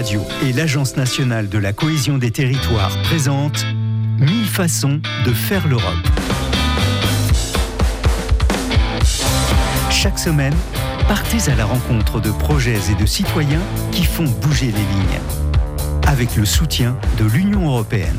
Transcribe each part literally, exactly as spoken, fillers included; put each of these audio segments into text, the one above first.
Radio et l'Agence nationale de la cohésion des territoires présentent mille façons de faire l'Europe. Chaque semaine, partez à la rencontre de projets et de citoyens qui font bouger les lignes. Avec le soutien de l'Union européenne.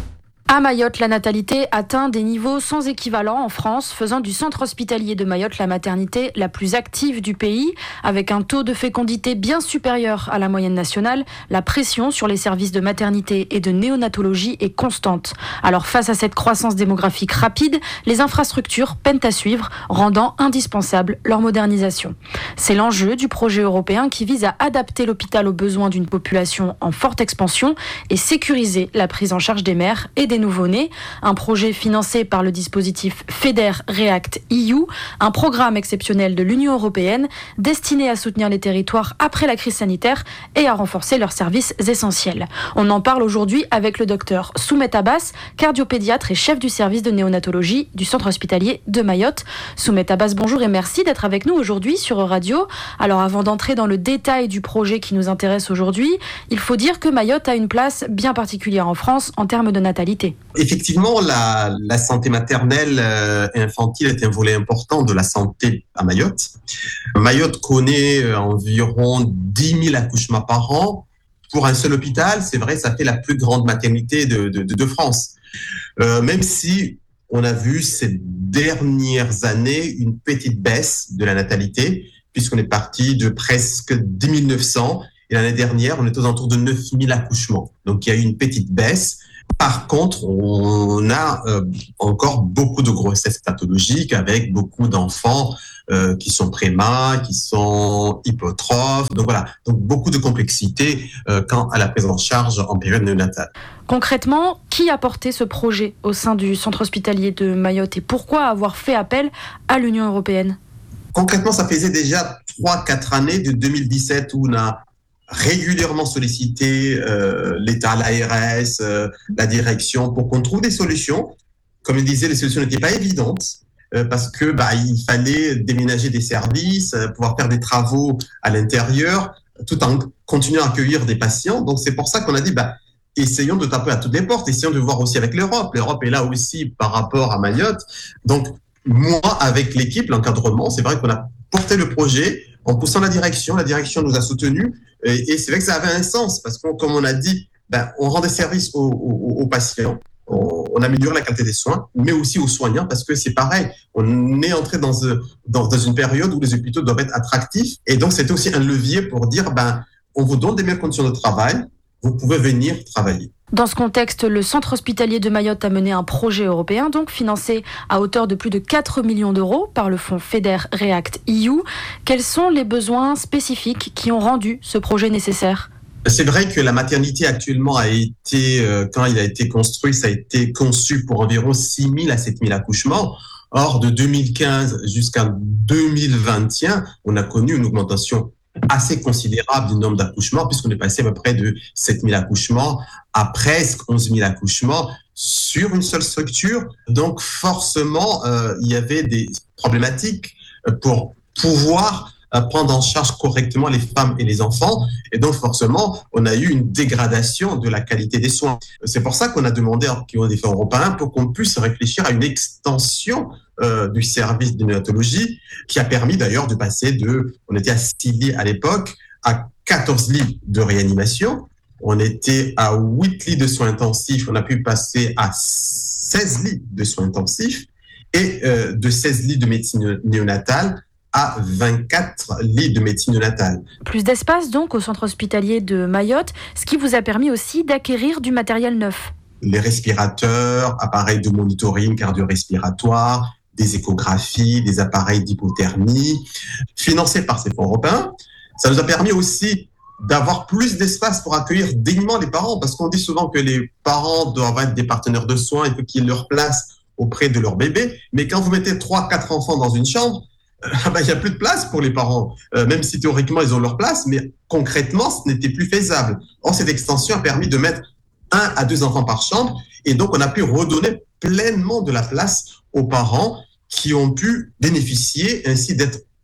À Mayotte, la natalité atteint des niveaux sans équivalent en France, faisant du centre hospitalier de Mayotte la maternité la plus active du pays. Avec un taux de fécondité bien supérieur à la moyenne nationale, la pression sur les services de maternité et de néonatologie est constante. Alors face à cette croissance démographique rapide, les infrastructures peinent à suivre, rendant indispensable leur modernisation. C'est l'enjeu du projet européen qui vise à adapter l'hôpital aux besoins d'une population en forte expansion et sécuriser la prise en charge des mères et des nouveau-nés, un projet financé par le dispositif FEDER React E U, un programme exceptionnel de l'Union européenne destiné à soutenir les territoires après la crise sanitaire et à renforcer leurs services essentiels. On en parle aujourd'hui avec le docteur Soumet Abbas, cardiopédiatre et chef du service de néonatologie du centre hospitalier de Mayotte. Soumet Abbas, bonjour et merci d'être avec nous aujourd'hui sur Radio. Alors avant d'entrer dans le détail du projet qui nous intéresse aujourd'hui, il faut dire que Mayotte a une place bien particulière en France en termes de natalité. Effectivement, la, la santé maternelle euh, et infantile est un volet important de la santé à Mayotte. Mayotte connaît euh, environ dix mille accouchements par an. Pour un seul hôpital, c'est vrai, ça fait la plus grande maternité de, de, de, de France. Euh, même si on a vu ces dernières années une petite baisse de la natalité, puisqu'on est parti de presque dix mille neuf cents et l'année dernière, on est aux alentours de neuf mille accouchements. Donc, il y a eu une petite baisse. Par contre, on a euh, encore beaucoup de grossesses pathologiques avec beaucoup d'enfants euh, qui sont prémas, qui sont hypotrophes. Donc voilà, donc beaucoup de complexité euh, quant à la prise en charge en période néonatale. Concrètement, qui a porté ce projet au sein du centre hospitalier de Mayotte et pourquoi avoir fait appel à l'Union européenne ? Concrètement, ça faisait déjà trois quatre années, de deux mille dix-sept, où on a régulièrement sollicité euh, l'État, l'A R S, euh, la direction pour qu'on trouve des solutions. Comme je disais, les solutions n'étaient pas évidentes euh, parce que bah, il fallait déménager des services, euh, pouvoir faire des travaux à l'intérieur, tout en continuant à accueillir des patients. Donc c'est pour ça qu'on a dit bah, essayons de taper à toutes les portes, essayons de voir aussi avec l'Europe. L'Europe est là aussi par rapport à Mayotte. Donc moi, avec l'équipe, l'encadrement, c'est vrai qu'on a porté le projet en poussant la direction. La direction nous a soutenus. Et c'est vrai que ça avait un sens parce que, comme on a dit, ben, on rend des services aux, aux, aux patients, on, on améliore la qualité des soins, mais aussi aux soignants parce que c'est pareil. On est entré dans, dans, dans une période où les hôpitaux doivent être attractifs. Et donc, c'était aussi un levier pour dire, ben, on vous donne des meilleures conditions de travail, vous pouvez venir travailler. Dans ce contexte, le centre hospitalier de Mayotte a mené un projet européen, donc financé à hauteur de plus de quatre millions d'euros par le fonds FEDER React E U. Quels sont les besoins spécifiques qui ont rendu ce projet nécessaire ? C'est vrai que la maternité actuellement a été, euh, quand il a été construit, ça a été conçu pour environ six mille à sept mille accouchements. Or, de deux mille quinze jusqu'à deux mille vingt et un, on a connu une augmentation assez considérable du nombre d'accouchements, puisqu'on est passé à peu près de sept mille accouchements à presque onze mille accouchements sur une seule structure. Donc forcément, euh, il y avait des problématiques pour pouvoir euh, prendre en charge correctement les femmes et les enfants. Et donc forcément, on a eu une dégradation de la qualité des soins. C'est pour ça qu'on a demandé aux différents européens pour qu'on puisse réfléchir à une extension Euh, du service de néonatologie, qui a permis d'ailleurs de passer de, on était à six lits à l'époque, à quatorze lits de réanimation. On était à huit lits de soins intensifs, on a pu passer à seize lits de soins intensifs et euh, de seize lits de médecine néonatale à vingt-quatre lits de médecine néonatale. Plus d'espace donc au centre hospitalier de Mayotte, ce qui vous a permis aussi d'acquérir du matériel neuf. Les respirateurs, appareils de monitoring cardio-respiratoire, des échographies, des appareils d'hypothermie, financés par ces fonds européens. Ça nous a permis aussi d'avoir plus d'espace pour accueillir dignement les parents, parce qu'on dit souvent que les parents doivent être des partenaires de soins, il faut qu'ils aient leur place auprès de leur bébé, mais quand vous mettez trois, quatre enfants dans une chambre, euh, ben, il n'y a plus de place pour les parents, euh, même si théoriquement ils ont leur place, mais concrètement ce n'était plus faisable. Or, cette extension a permis de mettre un à deux enfants par chambre, et donc on a pu redonner pleinement de la place aux parents qui ont pu bénéficier ainsi d'être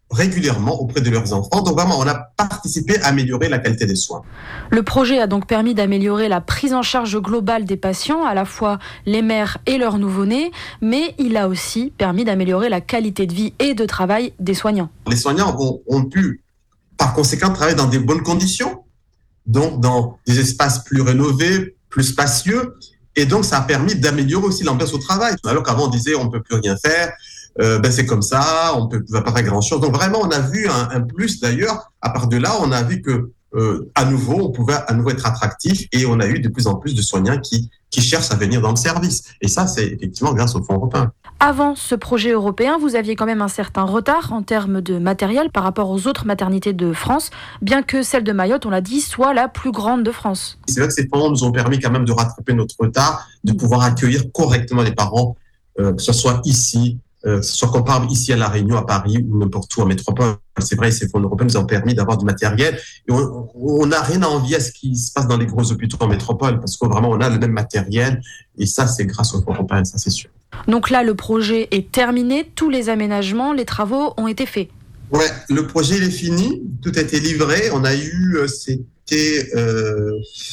régulièrement auprès de leurs enfants. Donc vraiment, on a participé à améliorer la qualité des soins. Le projet a donc permis d'améliorer la prise en charge globale des patients, à la fois les mères et leurs nouveau-nés, mais il a aussi permis d'améliorer la qualité de vie et de travail des soignants. Les soignants ont, ont pu, par conséquent, travailler dans des bonnes conditions, donc dans des espaces plus rénovés, plus spacieux, et donc ça a permis d'améliorer aussi l'ambiance au travail. Alors qu'avant on disait on ne peut plus rien faire, Euh, ben c'est comme ça, on ne va pas faire grand-chose. Donc vraiment, on a vu un, un plus d'ailleurs. À part de là, on a vu que euh, à nouveau, on pouvait à nouveau être attractif et on a eu de plus en plus de soignants qui, qui cherchent à venir dans le service. Et ça, c'est effectivement grâce au Fonds européen. Avant ce projet européen, vous aviez quand même un certain retard en termes de matériel par rapport aux autres maternités de France, bien que celle de Mayotte, on l'a dit, soit la plus grande de France. C'est vrai que ces fonds nous ont permis quand même de rattraper notre retard, de pouvoir accueillir correctement les parents, euh, que ce soit ici, Euh, soit qu'on parle ici à La Réunion, à Paris ou n'importe où en métropole. C'est vrai, ces fonds européens nous ont permis d'avoir du matériel et on n'a rien à envier à ce qui se passe dans les gros hôpitaux en métropole parce que vraiment on a le même matériel et ça c'est grâce aux fonds européens, ça c'est sûr. Donc là le projet est terminé, tous les aménagements, les travaux ont été faits. Ouais, le projet il est fini, tout a été livré. On a eu, c'était euh,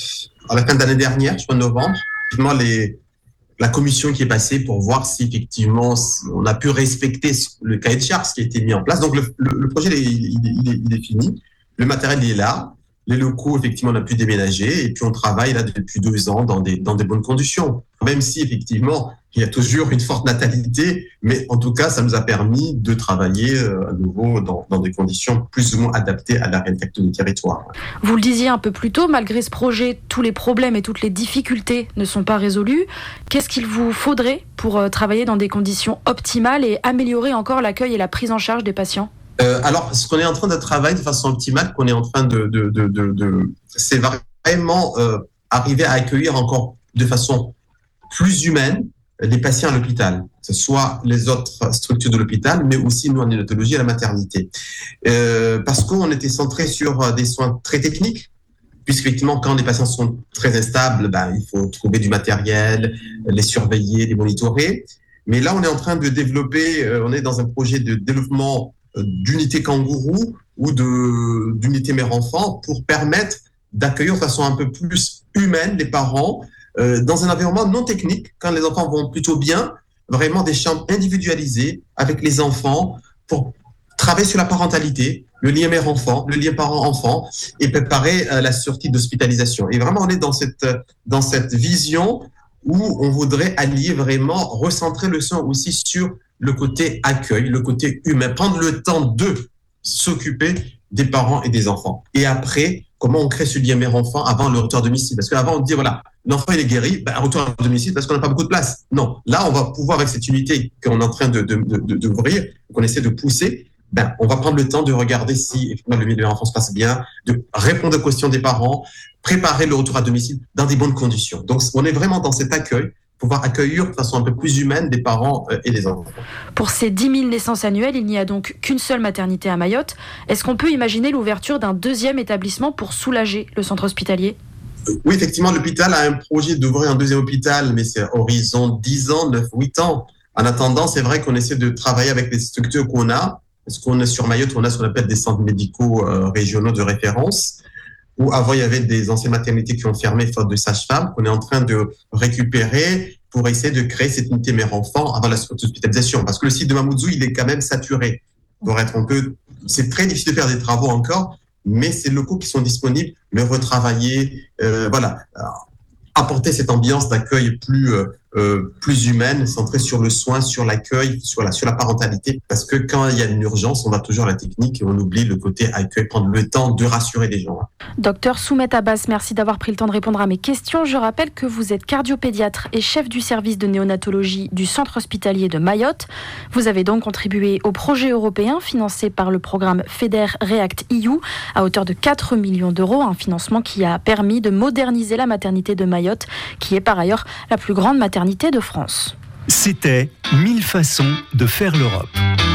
à la fin de l'année dernière, je crois novembre, effectivement les la commission qui est passée pour voir si effectivement on a pu respecter le cahier de charges qui a été mis en place. Donc le, le, le projet il est, il, est, il, est, il est fini, le matériel il est là, les locaux effectivement on a pu déménager et puis on travaille là depuis deux ans dans des, dans des bonnes conditions. Même si effectivement il y a toujours une forte natalité, mais en tout cas ça nous a permis de travailler euh, à nouveau dans, dans des conditions plus ou moins adaptées à la réalité du territoire. Vous le disiez un peu plus tôt, malgré ce projet, tous les problèmes et toutes les difficultés ne sont pas résolus. Qu'est-ce qu'il vous faudrait pour euh, travailler dans des conditions optimales et améliorer encore l'accueil et la prise en charge des patients ? Euh, alors, ce qu'on est en train de travailler de façon optimale, qu'on est en train de, de, de, de, de c'est vraiment euh, arriver à accueillir encore de façon plus humaine les patients à l'hôpital, que ce soit les autres structures de l'hôpital, mais aussi nous en néonatologie à la maternité. Euh, parce qu'on était centré sur des soins très techniques, puisqu'effectivement, quand les patients sont très instables, ben, il faut trouver du matériel, les surveiller, les monitorer. Mais là, on est en train de développer, euh, on est dans un projet de développement d'unité kangourou ou de, d'unité mère-enfant pour permettre d'accueillir de façon un peu plus humaine les parents euh, dans un environnement non technique, quand les enfants vont plutôt bien, vraiment des chambres individualisées avec les enfants pour travailler sur la parentalité, le lien mère-enfant, le lien parent-enfant et préparer euh, la sortie d'hospitalisation. Et vraiment, on est dans cette, dans cette vision où on voudrait allier vraiment, recentrer le soin aussi sur le côté accueil, le côté humain, prendre le temps de s'occuper des parents et des enfants. Et après, comment on crée ce lien mère-enfant avant le retour à domicile ? Parce qu'avant, on dit, voilà, l'enfant, il est guéri, ben, retour à domicile parce qu'on n'a pas beaucoup de place. Non, là, on va pouvoir, avec cette unité qu'on est en train de, de, de, d'ouvrir, qu'on essaie de pousser, ben, on va prendre le temps de regarder si effectivement, le milieu de l'enfant se passe bien, de répondre aux questions des parents, préparer le retour à domicile dans des bonnes conditions. Donc, on est vraiment dans cet accueil, pouvoir accueillir de façon un peu plus humaine des parents et des enfants. Pour ces dix mille naissances annuelles, il n'y a donc qu'une seule maternité à Mayotte. Est-ce qu'on peut imaginer l'ouverture d'un deuxième établissement pour soulager le centre hospitalier ? Oui, effectivement, l'hôpital a un projet d'ouvrir un deuxième hôpital, mais c'est horizon dix ans, neuf, huit ans. En attendant, c'est vrai qu'on essaie de travailler avec les structures qu'on a, parce qu'on est sur Mayotte, on a ce qu'on appelle des centres médicaux euh, régionaux de référence, où avant, il y avait des anciennes maternités qui ont fermé faute de sages-femmes, qu'on est en train de récupérer pour essayer de créer cette unité mère-enfant avant la hospitalisation. Parce que le site de Mamoudzou, il est quand même saturé. Pour être un peu, c'est très difficile de faire des travaux encore, mais ces locaux qui sont disponibles, le retravailler, euh, voilà, apporter cette ambiance d'accueil plus euh, euh, plus humaine, centrée sur le soin, sur l'accueil, sur la sur la parentalité. Parce que quand il y a une urgence, on va toujours à la technique et on oublie le côté accueil, prendre le temps de rassurer les gens. Docteur Soumet Abbas, merci d'avoir pris le temps de répondre à mes questions. Je rappelle que vous êtes cardiopédiatre et chef du service de néonatologie du centre hospitalier de Mayotte. Vous avez donc contribué au projet européen financé par le programme FEDER React E U à hauteur de quatre millions d'euros, un financement qui a permis de moderniser la maternité de Mayotte, qui est par ailleurs la plus grande maternité de France. C'était mille façons de faire l'Europe.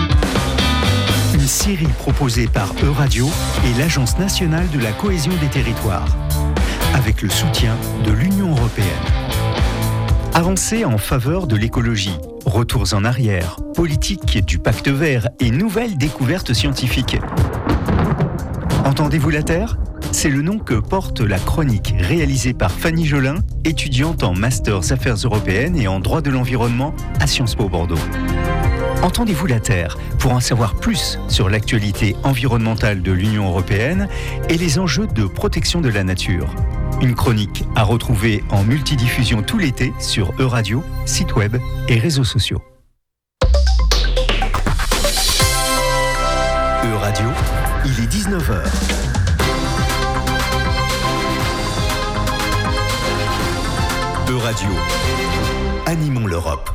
Une série proposée par Euradio et l'Agence nationale de la cohésion des territoires, avec le soutien de l'Union européenne. Avancées en faveur de l'écologie, retours en arrière, politique du pacte vert et nouvelles découvertes scientifiques. Entendez-vous la Terre ? C'est le nom que porte la chronique réalisée par Fanny Jolin, étudiante en Masters Affaires européennes et en droit de l'environnement à Sciences Po Bordeaux. Entendez-vous la Terre pour en savoir plus sur l'actualité environnementale de l'Union européenne et les enjeux de protection de la nature. Une chronique à retrouver en multidiffusion tout l'été sur Euradio, site web et réseaux sociaux. Euradio, il est dix-neuf heures. Euradio, animons l'Europe.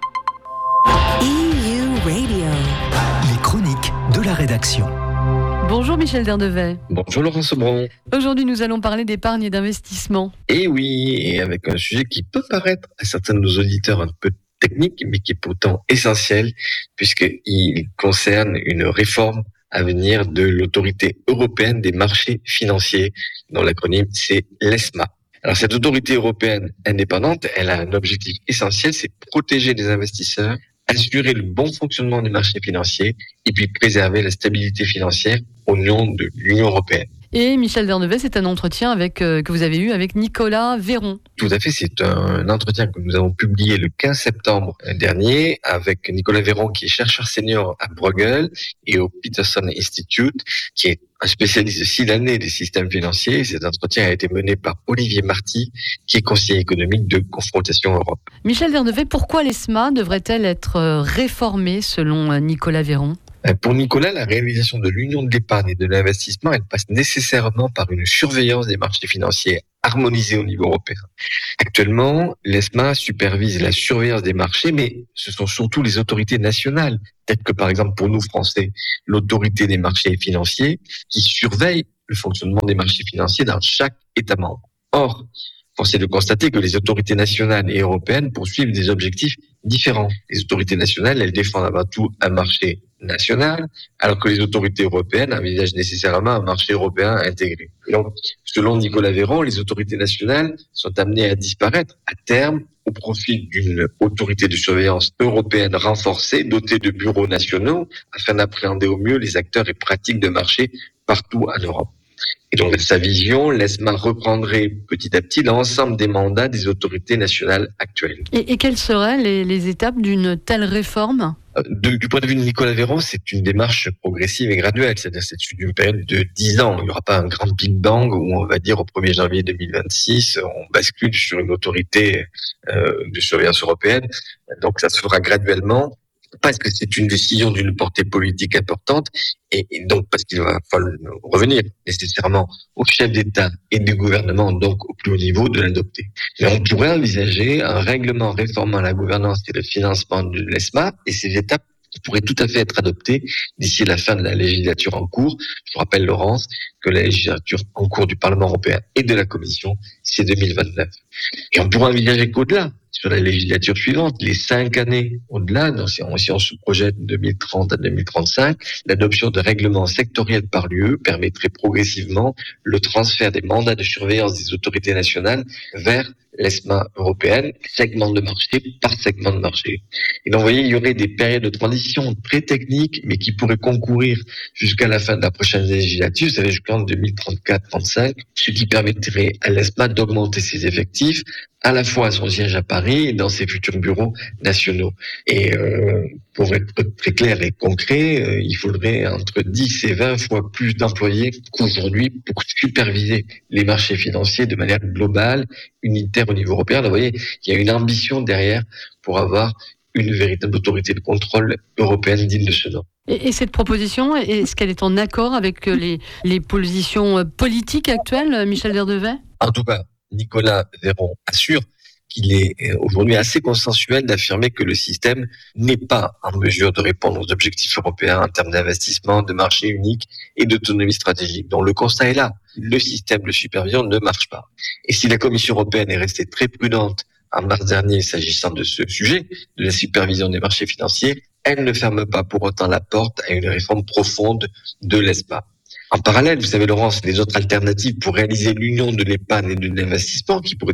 E U Radio. Les chroniques de la rédaction. Bonjour Michel Derdevet. Bonjour Laurent Sobron. Aujourd'hui, nous allons parler d'épargne et d'investissement. Et oui, et avec un sujet qui peut paraître à certains de nos auditeurs un peu technique, mais qui est pourtant essentiel, puisqu'il concerne une réforme à venir de l'autorité européenne des marchés financiers, dont l'acronyme c'est l'ESMA. Alors cette autorité européenne indépendante, elle a un objectif essentiel, c'est protéger les investisseurs, assurer le bon fonctionnement des marchés financiers et puis préserver la stabilité financière au nom de l'Union européenne. Et Michel Derdevet, c'est un entretien avec, euh, que vous avez eu avec Nicolas Véron. Tout à fait, c'est un entretien que nous avons publié le quinze septembre dernier avec Nicolas Véron, qui est chercheur senior à Bruegel et au Peterson Institute, qui est un spécialiste de six années des systèmes financiers. Et cet entretien a été mené par Olivier Marty, qui est conseiller économique de Confrontation Europe. Michel Derdevet, pourquoi l'ESMA devrait-elle être réformée selon Nicolas Véron ? Pour Nicolas, la réalisation de l'union de l'épargne et de l'investissement, elle passe nécessairement par une surveillance des marchés financiers harmonisée au niveau européen. Actuellement, l'ESMA supervise la surveillance des marchés, mais ce sont surtout les autorités nationales, telles que par exemple pour nous Français, l'autorité des marchés financiers, qui surveille le fonctionnement des marchés financiers dans chaque État membre. Or, force est de constater que les autorités nationales et européennes poursuivent des objectifs différents. Les autorités nationales, elles défendent avant tout un marché national, alors que les autorités européennes envisagent nécessairement un marché européen intégré. Donc, selon Nicolas Véron, les autorités nationales sont amenées à disparaître à terme au profit d'une autorité de surveillance européenne renforcée, dotée de bureaux nationaux, afin d'appréhender au mieux les acteurs et pratiques de marché partout en Europe. Et donc, dans sa vision, l'ESMA reprendrait petit à petit l'ensemble des mandats des autorités nationales actuelles. Et, et quelles seraient les, les étapes d'une telle réforme ? de, Du point de vue de Nicolas Véron, c'est une démarche progressive et graduelle, c'est-à-dire c'est sur une période de dix ans. Il n'y aura pas un grand Big Bang où on va dire au premier janvier deux mille vingt-six, on bascule sur une autorité euh, de surveillance européenne. Donc, ça se fera graduellement. Parce que c'est une décision d'une portée politique importante, et, et donc parce qu'il va falloir revenir nécessairement au chef d'État et du gouvernement, donc au plus haut niveau, de l'adopter. Mais on pourrait envisager un règlement réformant la gouvernance et le financement de l'ESMA, et ces étapes pourraient tout à fait être adoptées d'ici la fin de la législature en cours. Je vous rappelle, Laurence, que la législature en cours du Parlement européen et de la Commission, c'est deux mille vingt-neuf. Et on pourrait envisager qu'au-delà, sur la législature suivante, les cinq années au-delà, donc si on, si on se projette de deux mille trente à deux mille trente-cinq, l'adoption de règlements sectoriels par l'U E permettrait progressivement le transfert des mandats de surveillance des autorités nationales vers l'ESMA européenne, segment de marché par segment de marché. Et donc, vous voyez, il y aurait des périodes de transition très techniques, mais qui pourraient concourir jusqu'à la fin de la prochaine législature, c'est-à-dire jusqu'en deux mille trente-quatre trente-cinq, ce qui permettrait à l'ESMA d'augmenter ses effectifs, à la fois à son siège à Paris et dans ses futurs bureaux nationaux. Et euh, pour être très clair et concret, euh, il faudrait entre dix et vingt fois plus d'employés qu'aujourd'hui pour superviser les marchés financiers de manière globale, unitaire au niveau européen. Donc, vous voyez, il y a une ambition derrière pour avoir une véritable autorité de contrôle européenne digne de ce nom. Et, et cette proposition, est-ce qu'elle est en accord avec les, les positions politiques actuelles, Michel Derdevet ? En tout cas, Nicolas Véron assure qu'il est aujourd'hui assez consensuel d'affirmer que le système n'est pas en mesure de répondre aux objectifs européens en termes d'investissement, de marché unique et d'autonomie stratégique. Donc le constat est là. Le système de supervision ne marche pas. Et si la Commission européenne est restée très prudente en mars dernier s'agissant de ce sujet, de la supervision des marchés financiers, elle ne ferme pas pour autant la porte à une réforme profonde de l'ESMA. En parallèle, vous savez, Laurence, les autres alternatives pour réaliser l'union de l'épargne et de l'investissement qui pourraient être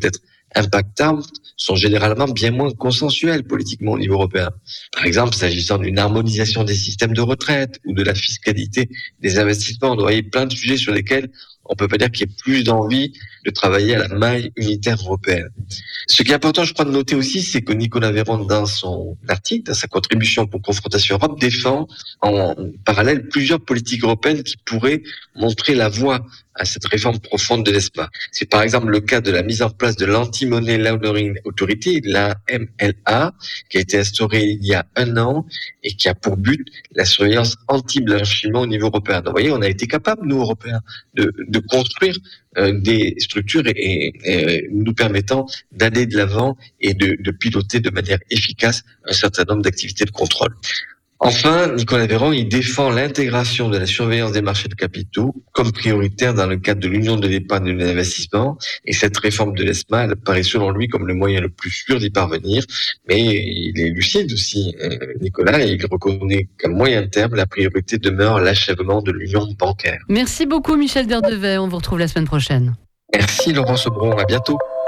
impactantes sont généralement bien moins consensuelles politiquement au niveau européen. Par exemple, s'agissant d'une harmonisation des systèmes de retraite ou de la fiscalité des investissements, vous voyez plein de sujets sur lesquels on peut pas dire qu'il y ait plus d'envie de travailler à la maille unitaire européenne. Ce qui est important, je crois, de noter aussi, c'est que Nicolas Véran, dans son article, dans sa contribution pour Confrontation Europe, défend en parallèle plusieurs politiques européennes qui pourraient montrer la voie à cette réforme profonde de l'ESMA. C'est par exemple le cas de la mise en place de l'Anti-Money Laundering Authority, la M L A, qui a été instaurée il y a un an et qui a pour but la surveillance anti-blanchiment au niveau européen. Donc, vous voyez, on a été capable, nous, Européens, de, de construire euh, des structures et, et, et nous permettant d'aller de l'avant et de, de piloter de manière efficace un certain nombre d'activités de contrôle. Enfin, Nicolas Véran, il défend l'intégration de la surveillance des marchés de capitaux comme prioritaire dans le cadre de l'union de l'épargne et de l'investissement. Et cette réforme de l'ESMA, elle paraît selon lui comme le moyen le plus sûr d'y parvenir. Mais il est lucide aussi, Nicolas, et il reconnaît qu'à moyen terme, la priorité demeure l'achèvement de l'union bancaire. Merci beaucoup, Michel Derdevet. On vous retrouve la semaine prochaine. Merci, Laurent Sobron. À bientôt.